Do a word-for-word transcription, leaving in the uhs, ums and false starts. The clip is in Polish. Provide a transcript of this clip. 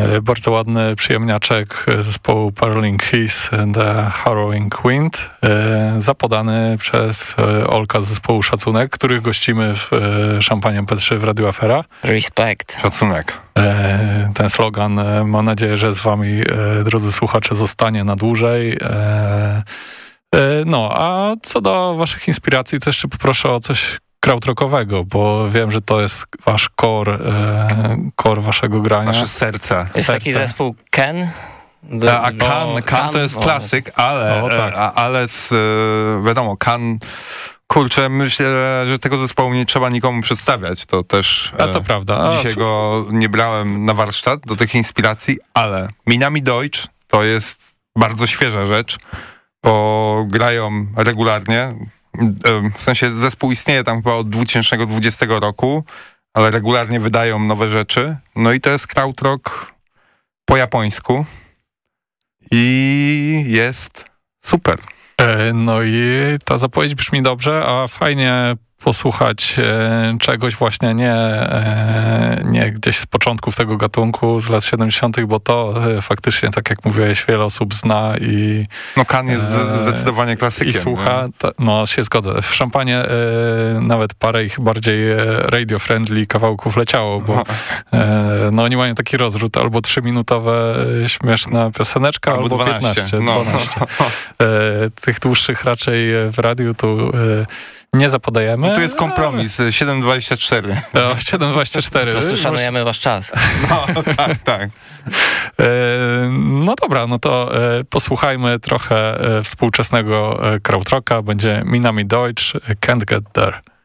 Bardzo ładny przyjemniaczek zespołu Parling Keys The Harrowing Wind, zapodany przez Olka z zespołu Szacunek, których gościmy w Szampanią P trzy w Radiu Afera. Respekt. Szacunek. Ten slogan, mam nadzieję, że z wami, drodzy słuchacze, zostanie na dłużej. No, a co do waszych inspiracji, to jeszcze poproszę o coś krautrockowego, bo wiem, że to jest wasz core, core waszego grania. Nasze serce. Jest serce. taki zespół Ken. A, a Kan, Kan to jest o. klasyk, ale, o, tak. a, ale z, wiadomo, Kan, kurczę, myślę, że tego zespołu nie trzeba nikomu przedstawiać. To też A to prawda. A, dzisiaj go nie brałem na warsztat do tych inspiracji, ale Minami Deutsch to jest bardzo świeża rzecz, bo grają regularnie. W sensie zespół istnieje tam chyba od dwa tysiące dwudziestego roku, ale regularnie wydają nowe rzeczy. No i to jest krautrock po japońsku i jest super. No i ta zapowiedź brzmi dobrze, a fajnie posłuchać e, czegoś właśnie nie, e, nie gdzieś z początków tego gatunku, z lat siedemdziesiątych, bo to e, faktycznie, tak jak mówiłeś, wiele osób zna i... No Kan jest e, zdecydowanie klasykiem. I słucha, ta, no się zgodzę. W Szampanie e, nawet parę ich bardziej radio-friendly kawałków leciało, bo e, no oni mają taki rozrzut, albo trzyminutowe śmieszna pioseneczka, albo, albo dwanaście. piętnaście, No. dwanaście. E, tych dłuższych raczej w radiu tu... E, nie zapodajemy. No tu jest kompromis, siedem dwadzieścia cztery. No, siedem dwadzieścia cztery. Po prostu szanujemy wasz czas. No, tak, tak. E, no dobra, no to e, posłuchajmy trochę e, współczesnego e, krautrocka. Będzie Minami Deutsch, Can't Get There.